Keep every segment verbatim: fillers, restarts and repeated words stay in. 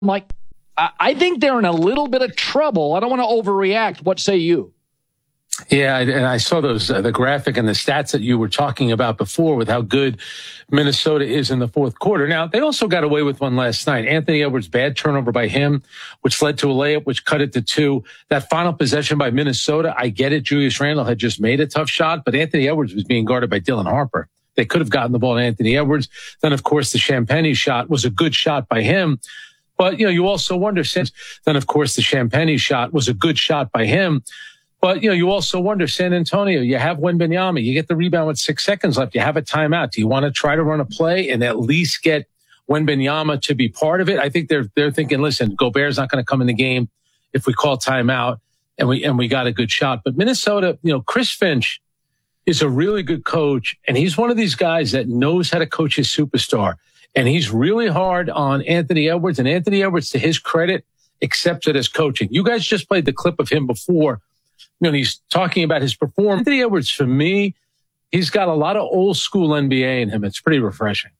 like, I, I think they're in a little bit of trouble. I don't want to overreact. What say you? Yeah, and I saw those uh, the graphic and the stats that you were talking about before with how good Minnesota is in the fourth quarter. Now, they also got away with one last night. Anthony Edwards, bad turnover by him, which led to a layup, which cut it to two. That final possession by Minnesota, I get it. Julius Randle had just made a tough shot, but Anthony Edwards was being guarded by Dylan Harper. They could have gotten the ball to Anthony Edwards. Then, of course, the Champagnie shot was a good shot by him. But, you know, you also wonder since then, of course, the Champagnie shot was a good shot by him. But, you know, you also wonder, San Antonio, you have Wembanyama, you get the rebound with six seconds left, you have a timeout. Do you want to try to run a play and at least get Wembanyama to be part of it? I think they're they're thinking, listen, Gobert's not going to come in the game if we call timeout and we and we got a good shot. But Minnesota, you know, Chris Finch is a really good coach, and he's one of these guys that knows how to coach his superstar. And he's really hard on Anthony Edwards, and Anthony Edwards, to his credit, accepts it as coaching. You guys just played the clip of him before. You know, he's talking about his performance. Anthony Edwards, for me, he's got a lot of old school N B A in him. It's pretty refreshing.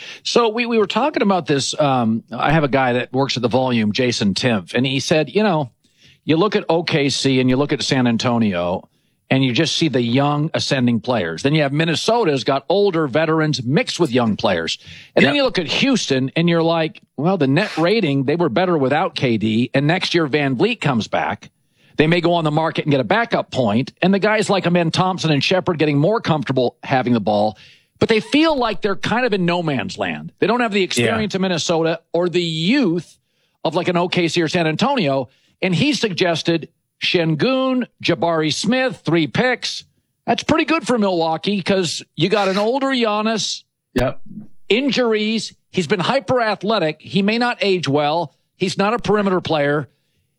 So we, we were talking about this. Um, I have a guy that works at the Volume, Jason Timpf, and he said, you know, you look at O K C and you look at San Antonio and you just see the young ascending players. Then you have Minnesota's got older veterans mixed with young players. And yep. Then you look at Houston and you're like, well, the net rating, they were better without K D. And next year Van Vliet comes back. They may go on the market and get a backup point, and the guys like Amen Thompson and Shepard getting more comfortable having the ball, but they feel like they're kind of in no man's land. They don't have the experience yeah. of Minnesota or the youth of like an O K C or San Antonio, and he suggested Şengün, Jabari Smith, three picks. That's pretty good for Milwaukee because you got an older Giannis, yep. injuries, he's been hyper-athletic, he may not age well, he's not a perimeter player.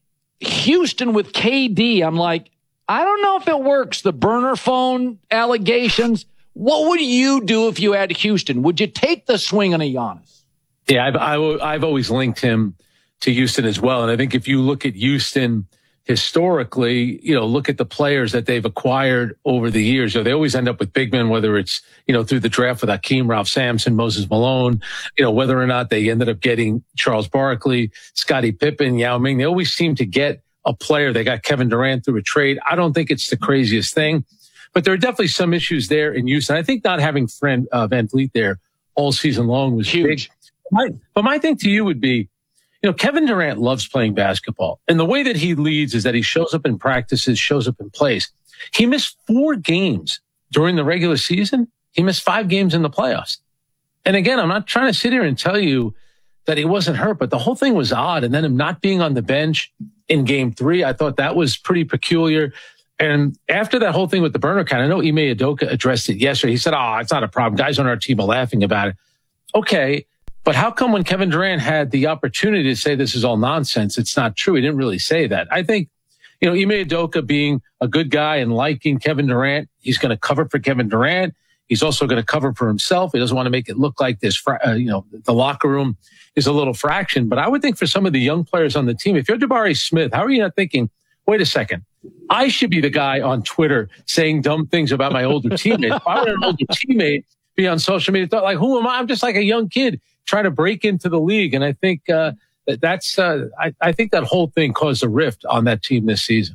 Houston with K D, I'm like, I don't know if it works. The burner phone allegations. What would you do if you had Houston? Would you take the swing on a Giannis? Yeah, I've, I've, I've always linked him to Houston as well. And I think if you look at Houston historically, you know, look at the players that they've acquired over the years. You know, they always end up with big men, whether it's, you know, through the draft with Hakeem, Ralph Sampson, Moses Malone, you know, whether or not they ended up getting Charles Barkley, Scottie Pippen, Yao Ming. They always seem to get a player. They got Kevin Durant through a trade. I don't think it's the craziest thing, but there are definitely some issues there in Houston. I think not having friend uh, Van Vliet there all season long was huge. Big. My, but my thing to you would be, you know, Kevin Durant loves playing basketball. And the way that he leads is that he shows up in practices, shows up in plays. He missed four games during the regular season. He missed five games in the playoffs. And again, I'm not trying to sit here and tell you that he wasn't hurt, but the whole thing was odd. And then him not being on the bench in game three, I thought that was pretty peculiar. And after that whole thing with the burner count, I know Ime Udoka addressed it yesterday. He said, oh, it's not a problem. Guys on our team are laughing about it. Okay. But how come when Kevin Durant had the opportunity to say this is all nonsense, it's not true? He didn't really say that. I think, you know, Ime Udoka being a good guy and liking Kevin Durant, he's going to cover for Kevin Durant. He's also going to cover for himself. He doesn't want to make it look like this, uh, you know, the locker room is a little fraction. But I would think for some of the young players on the team, if you're Jabari Smith, how are you not thinking, wait a second, I should be the guy on Twitter saying dumb things about my older teammates. If I were an older teammate, be on social media, thought like, who am I? I'm just like a young kid trying to break into the league. And I think uh, that that's, uh, I, I think that whole thing caused a rift on that team this season.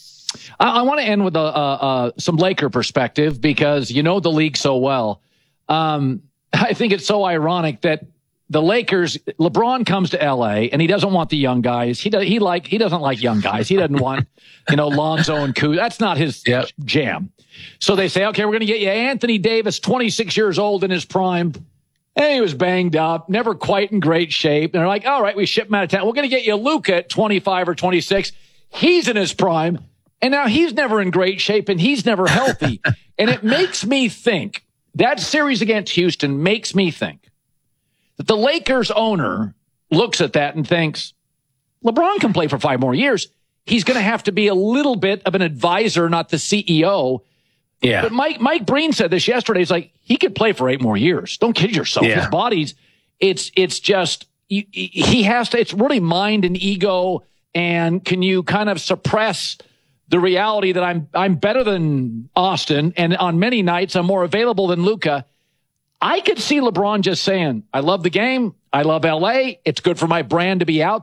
I, I want to end with a, uh, uh, some Laker perspective because you know the league so well. Um, I think it's so ironic that the Lakers, LeBron comes to L A and he doesn't want the young guys. He does, he like, he doesn't like young guys. He doesn't want, you know, Lonzo and Kuz. That's not his yep. jam. So they say, okay, we're going to get you Anthony Davis, twenty-six years old in his prime. And he was banged up, never quite in great shape. And they're like, all right, we ship him out of town. We're going to get you Luka at twenty-five or twenty-six. He's in his prime. And now he's never in great shape and he's never healthy. And it makes me think, that series against Houston makes me think that the Lakers owner looks at that and thinks, LeBron can play for five more years. He's going to have to be a little bit of an advisor, not the C E O. Yeah. But Mike, Mike Breen said this yesterday. He's like, he could play for eight more years. Don't kid yourself. Yeah. His body's, it's, it's just, he, he has to, it's really mind and ego. And can you kind of suppress the reality that I'm, I'm better than Austin. And on many nights, I'm more available than Luka. I could see LeBron just saying, I love the game. I love L A. It's good for my brand to be out